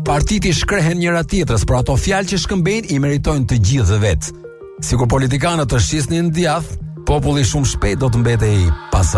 partiti shkrehen njëra tjetrës, por ato fjalë që shkëmbejnë i meritojnë të gjithë vetë. Sikur politikanët të shqisnin djath, populli shumë shpejt do të mbetej pasardhë.